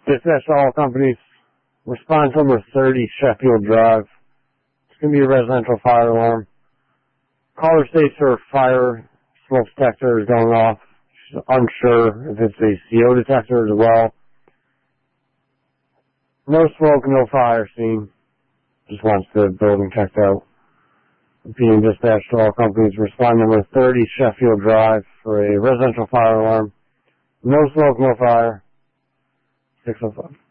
Dispatch to all companies. Response number 30, Sheffield Drive. It's going to be a residential fire alarm. Caller states her fire smoke detector is going off. She's unsure if it's a CO detector as well. No smoke, no fire scene. Just wants the building checked out. Being dispatched to all companies. Respond number 30, Sheffield Drive for a residential fire alarm. No smoke, no fire. 605.